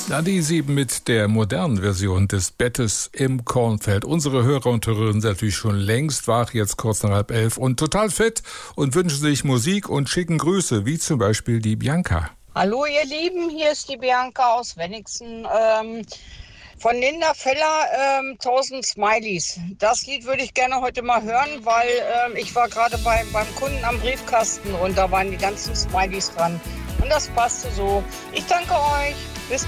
Na, die 7 mit der modernen Version des Bettes im Kornfeld. Unsere Hörer und Hörerinnen sind natürlich schon längst wach, jetzt kurz nach 10:30 und total fit und wünschen sich Musik und schicken Grüße, wie zum Beispiel die Bianca. Hallo ihr Lieben, hier ist die Bianca aus Wenigsen. Von Linda Feller, 1000 Smileys. Das Lied würde ich gerne heute mal hören, weil ich war gerade beim Kunden am Briefkasten und da waren die ganzen Smileys dran. Und das passte so. Ich danke euch. Bis